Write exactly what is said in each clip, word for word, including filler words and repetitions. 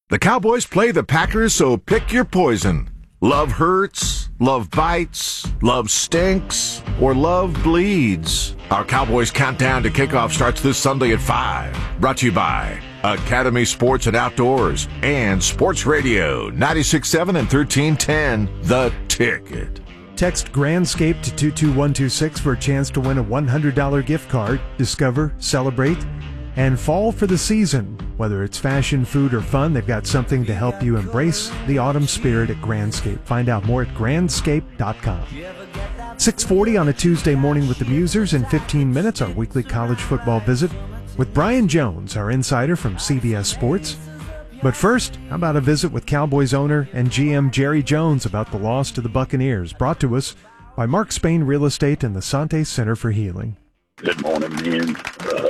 The Cowboys play the Packers, so pick your poison. Love hurts, love bites, love stinks, or love bleeds. Our Cowboys countdown to kickoff starts this Sunday at five. Brought to you by Academy Sports and Outdoors and Sports Radio ninety-six point seven and thirteen ten, The Ticket. Text Grandscape to two two one two six for a chance to win a one hundred dollars gift card. Discover, celebrate, and fall for the season. Whether it's fashion, food, or fun, they've got something to help you embrace the autumn spirit at Grandscape. Find out more at grandscape dot com. six forty on a Tuesday morning with the Musers. In fifteen minutes, our weekly college football visit with Brian Jones, our insider from C B S Sports. But first, how about a visit with Cowboys owner and G M Jerry Jones about the loss to the Buccaneers, brought to us by Mark Spain Real Estate and the Sante Center for Healing. Good morning, man. Uh,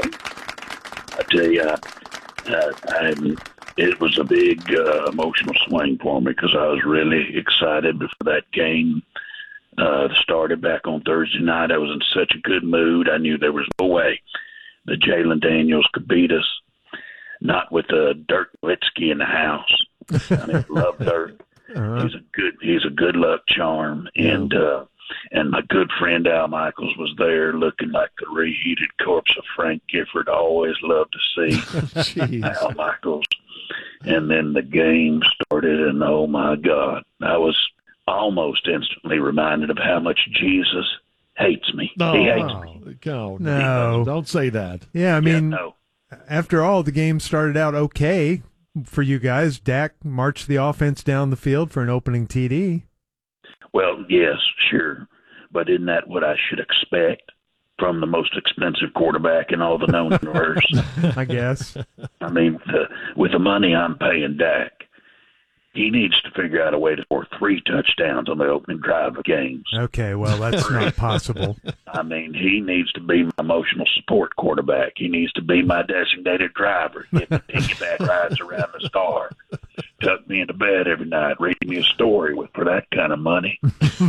I tell you, I, I, I it was a big uh, emotional swing for me because I was really excited before that game uh, started back on Thursday night. I was in such a good mood. I knew there was no way that Jalen Daniels could beat us, not with uh, Dirk Nowitzki in the house. I mean, love Dirk. Uh-huh. He's a good he's a good luck charm, and uh, and my good friend Al Michaels was there, looking like the reheated corpse of Frank Gifford. I always love to see Al Michaels. And then the game started, and oh my God, I was almost instantly reminded of how much Jesus hates me. No, he hates me. No, no, don't say that. Yeah, I mean, yeah, no. After all, the game started out okay for you guys. Dak marched the offense down the field for an opening T D. Well, yes, sure. But isn't that what I should expect from the most expensive quarterback in all the known universe? I guess. I mean, the, with the money I'm paying Dak, he needs to figure out a way to score three touchdowns on the opening drive of games. Okay, well, that's not possible. I mean, he needs to be my emotional support quarterback. He needs to be my designated driver. Give me piggyback rides around the star. Tuck me into bed every night. Read me a story with for that kind of money.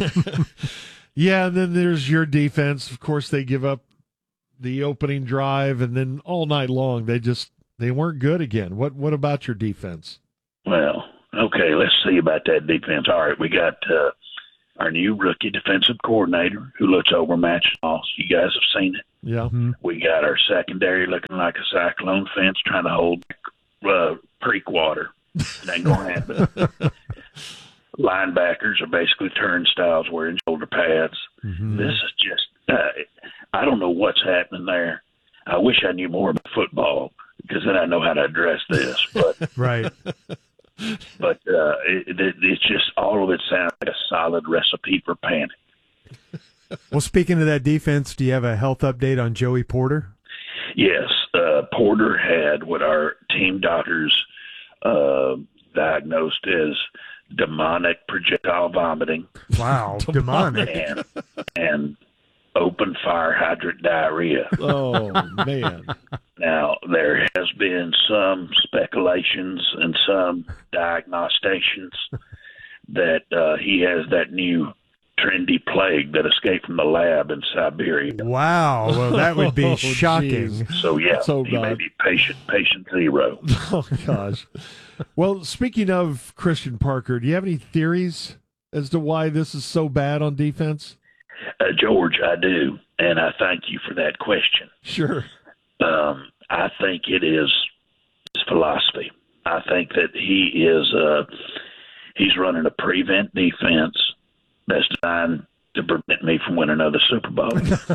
Yeah, and then there's your defense. Of course, they give up the opening drive, and then all night long they just they weren't good again. What what about your defense? Well, okay, let's see about that defense. All right, we got uh, our new rookie defensive coordinator who looks overmatched. You guys have seen it. Yeah. Mm-hmm. We got our secondary looking like a cyclone fence trying to hold uh, creek water. It ain't going to happen. Linebackers are basically turnstiles wearing shoulder pads. Mm-hmm. This is just, uh, I don't know what's happening there. I wish I knew more about football because then I know how to address this. But right. But uh, it, it, it's just all of it sounds like a solid recipe for panic. Well, speaking of that defense, do you have a health update on Joey Porter? Yes, uh, Porter had what our team doctors uh, diagnosed as demonic projectile vomiting. Wow, demonic. And, and open fire hydrant diarrhea. Oh, man. Now, there has been some speculations and some diagnostications that uh, he has that new trendy plague that escaped from the lab in Siberia. Wow, well, that would be Oh, shocking. geez. So, yeah, So he may bad. be patient, patient zero. Oh, gosh. Well, speaking of Christian Parker, do you have any theories as to why this is so bad on defense? Uh, George, I do, and I thank you for that question. Sure. Um, I think it is his philosophy. I think that he is uh, he's running a prevent defense that's designed to prevent me from winning another Super Bowl.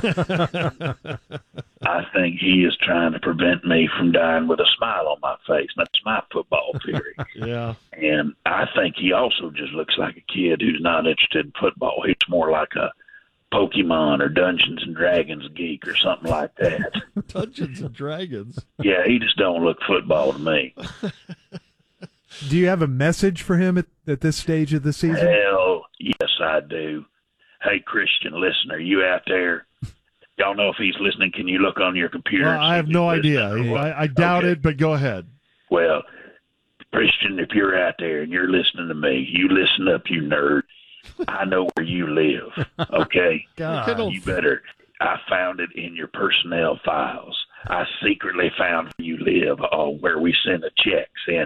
I think he is trying to prevent me from dying with a smile on my face. That's my football theory. Yeah. And I think he also just looks like a kid who's not interested in football. He's more like a Pokemon or Dungeons and Dragons geek or something like that. Dungeons and Dragons. Yeah, he just don't look football to me. Do you have a message for him at, at this stage of the season? Hell, yes, I do. Hey, Christian listener, you out there? Y'all know if he's listening. Can you look on your computer? Well, and see I have if no he's idea. listening or what? I, I doubt Okay. it, but go ahead. Well, Christian, if you're out there and you're listening to me, you listen up, you nerd. I know where you live, okay? God. You better. I found it in your personnel files. I secretly found where you live, or where we send the checks. And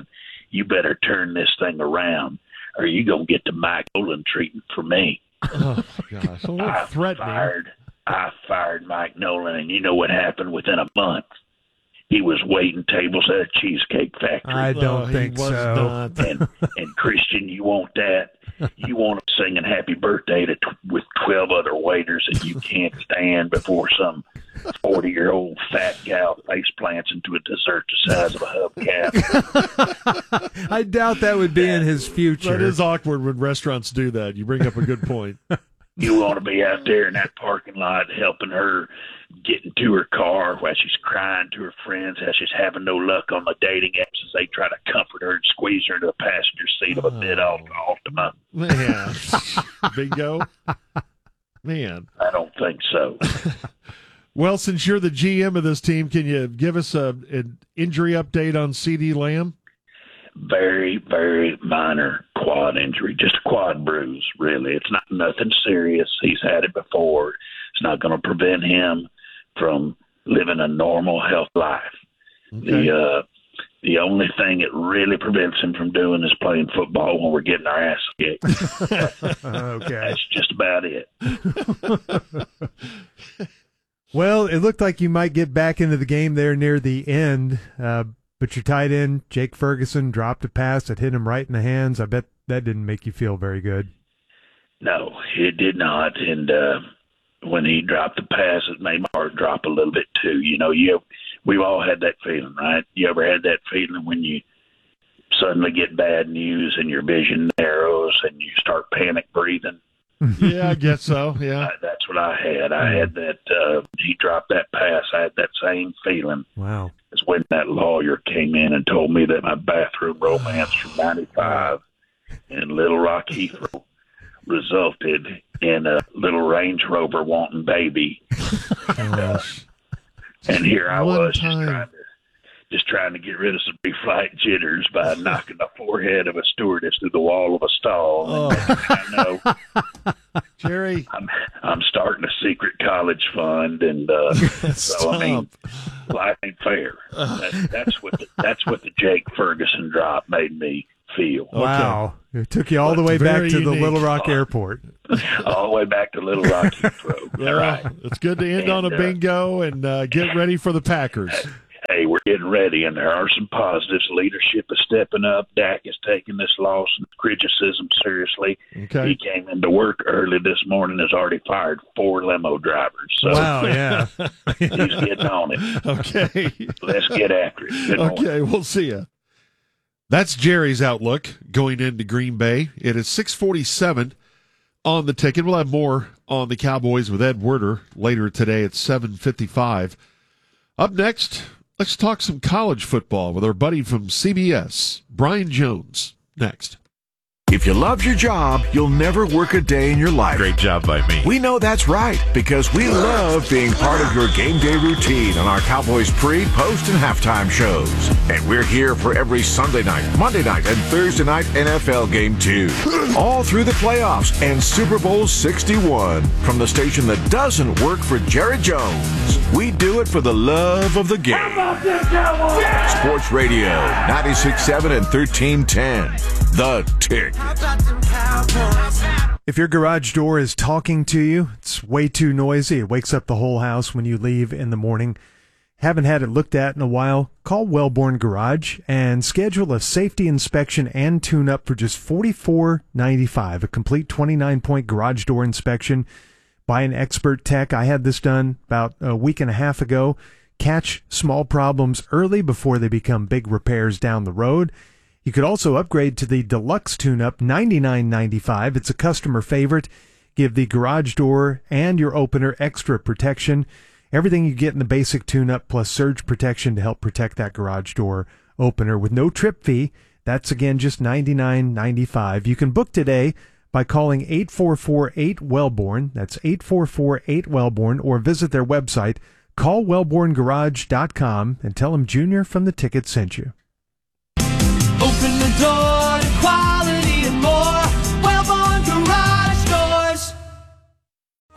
you better turn this thing around or you going to get the Mike Nolan treatment for me. Oh, gosh. A little I threatening. fired, I fired Mike Nolan, and you know what happened within a month? He was waiting tables at a Cheesecake Factory. I don't No, think he was so. not. and, and Christian, you want that? You want to sing a happy birthday to t- with twelve other waiters that you can't stand before some forty-year-old fat gal face plants into a dessert the size of a hubcap. I doubt that would be in his future. That is awkward when restaurants do that. You bring up a good point. You want to be out there in that parking lot helping her get into her car while she's crying to her friends how she's having no luck on the dating apps as they try to comfort her and squeeze her into the passenger seat of a Oh. mid-off Altima. Man. Bingo. Man. I don't think so. Well, since you're the G M of this team, can you give us a, an injury update on CeeDee Lamb? Very, very minor quad injury, just a quad bruise, really. It's not nothing serious. He's had it before. It's not going to prevent him from living a normal, health life. Okay. The uh, the only thing it really prevents him from doing is playing football when we're getting our ass kicked. Okay. That's just about it. Well, it looked like you might get back into the game there near the end, uh, but your tight end, Jake Ferguson, dropped a pass that hit him right in the hands. I bet that didn't make you feel very good. No, it did not. And uh, when he dropped the pass, it made my heart drop a little bit too. You know, you we've all had that feeling, right? You ever had that feeling when you suddenly get bad news and your vision narrows and you start panic breathing? Yeah, I guess so. Yeah. I, that's what I had. I had that. Uh, he dropped that pass. I had that same feeling Wow. as when that lawyer came in and told me that my bathroom romance from ninety-five in Little Rock Heathrow resulted in a little Range Rover wanting baby. Gosh. And here I One was just time. trying to just trying to get rid of some pre-flight jitters by knocking the forehead of a stewardess through the wall of a stall. Oh. And I know Jerry. I'm I'm starting a secret college fund, and uh, so I mean, life ain't fair. That, that's what the, that's what the Jake Ferguson drop made me feel. Wow. It took you all the way back Very to the unique. Little Rock Airport. All the way back to Little Rock Heathrow. Well, Right. it's good to end on a And, uh, bingo and uh, get ready for the Packers. Hey, we're getting ready, and there are some positives. Leadership is stepping up. Dak is taking this loss and criticism seriously. Okay. He came into work early this morning, has already fired four limo drivers. So Wow, yeah. he's getting on it. Okay. Let's get after it. Good morning. Okay, we'll see you. That's Jerry's outlook going into Green Bay. It is six forty-seven on the ticket. We'll have more on the Cowboys with Ed Werder later today at seven fifty-five. Up next, let's talk some college football with our buddy from C B S, Brian Jones. Next. If you love your job, you'll never work a day in your life. Great job by me. We know that's right because we love being part of your game day routine on our Cowboys pre, post, and halftime shows. And we're here for every Sunday night, Monday night, and Thursday night N F L game too. All through the playoffs and Super Bowl sixty-one from the station that doesn't work for Jerry Jones. We do it for the love of the game. Sports Radio, ninety-six point seven and thirteen ten. The Tick. If your garage door is talking to you, it's way too noisy. It wakes up the whole house when you leave in the morning. Haven't had it looked at in a while? Call Wellborn Garage and schedule a safety inspection and tune-up for just forty-four ninety-five. A complete twenty-nine point garage door inspection by an expert tech. I had this done about a week and a half ago. Catch small problems early before they become big repairs down the road. You could also upgrade to the Deluxe Tune-Up, ninety-nine ninety-five. It's a customer favorite. Give the garage door and your opener extra protection. Everything you get in the basic tune-up plus surge protection to help protect that garage door opener with no trip fee. That's, again, just ninety-nine ninety-five. You can book today by calling eight four four eight Wellborn. That's eight four four eight Wellborn, or visit their website, call wellborn garage dot com, and tell them Junior from the Ticket sent you. Open the door to quality and more. Wellborn Garage Doors.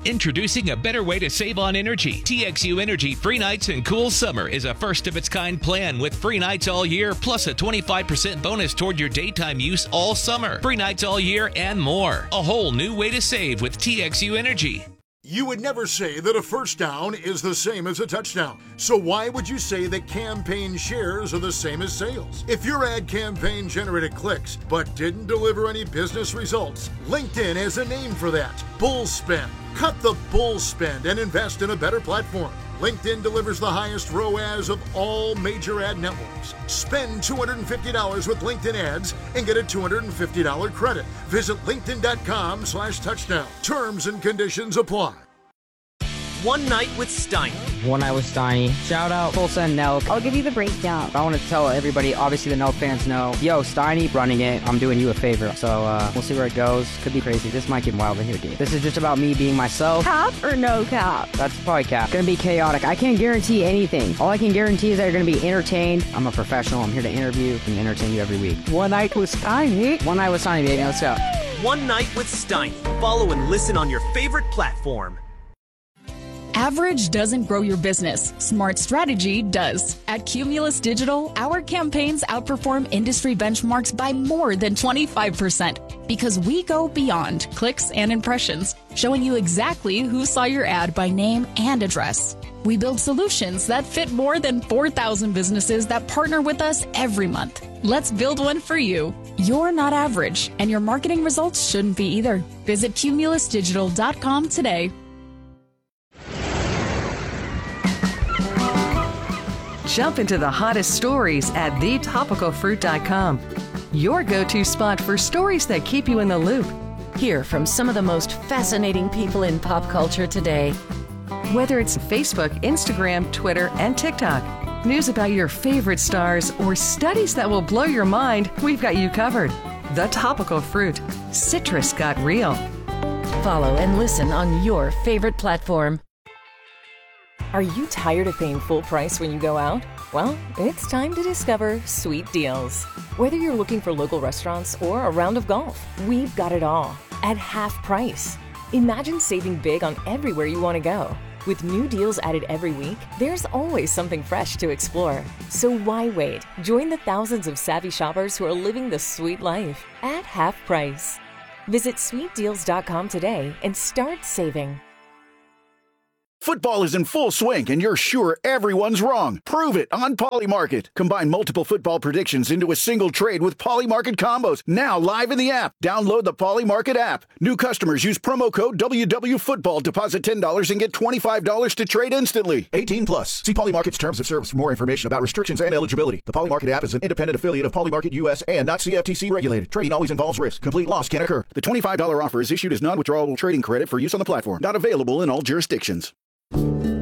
Introducing a better way to save on energy. T X U Energy Free Nights and Cool Summer is a first-of-its-kind plan with free nights all year, plus a twenty-five percent bonus toward your daytime use all summer. Free nights all year and more. A whole new way to save with T X U Energy. You would never say that a first down is the same as a touchdown. So why would you say that campaign shares are the same as sales? If your ad campaign generated clicks but didn't deliver any business results, LinkedIn has a name for that: bull spend. Cut the bull spend and invest in a better platform. LinkedIn delivers the highest R O A S of all major ad networks. Spend two hundred fifty dollars with LinkedIn ads and get a two hundred fifty dollars credit. Visit linkedin.com slash touchdown. Terms and conditions apply. One Night with Steiny. One Night with Steiny. Shout out Tulsa and Nelk. I'll give you the breakdown. I want to tell everybody, obviously the Nelk fans know, yo, Steiny running it, I'm doing you a favor. So uh, we'll see where it goes. Could be crazy. This might get wild in here, dude. This is just about me being myself. Cap or no cap? That's probably cap. Gonna be chaotic. I can't guarantee anything. All I can guarantee is that you're gonna be entertained. I'm a professional. I'm here to interview and entertain you every week. One Night with Steiny. One Night with Steiny, baby. Let's go. One Night with Steiny. Follow and listen on your favorite platform. Average doesn't grow your business. Smart strategy does. At Cumulus Digital, our campaigns outperform industry benchmarks by more than twenty-five percent because we go beyond clicks and impressions, showing you exactly who saw your ad by name and address. We build solutions that fit more than four thousand businesses that partner with us every month. Let's build one for you. You're not average, and your marketing results shouldn't be either. Visit cumulus digital dot com today. Jump into the hottest stories at the topical fruit dot com. Your go-to spot for stories that keep you in the loop. Hear from some of the most fascinating people in pop culture today. Whether it's Facebook, Instagram, Twitter, and TikTok, news about your favorite stars, or studies that will blow your mind, we've got you covered. The Topical Fruit. Citrus got real. Follow and listen on your favorite platform. Are you tired of paying full price when you go out? Well, it's time to discover Sweet Deals. Whether you're looking for local restaurants or a round of golf, we've got it all at half price. Imagine saving big on everywhere you want to go. With new deals added every week, there's always something fresh to explore. So why wait? Join the thousands of savvy shoppers who are living the sweet life at half price. Visit sweet deals dot com today and start saving. Football is in full swing, and you're sure everyone's wrong. Prove it on Polymarket. Combine multiple football predictions into a single trade with Polymarket combos. Now live in the app. Download the Polymarket app. New customers use promo code W W Football. Deposit ten dollars and get twenty-five dollars to trade instantly. eighteen plus. See Polymarket's terms of service for more information about restrictions and eligibility. The Polymarket app is an independent affiliate of Polymarket U S and not C F T C regulated. Trading always involves risk. Complete loss can occur. The twenty-five dollars offer is issued as non-withdrawable trading credit for use on the platform. Not available in all jurisdictions.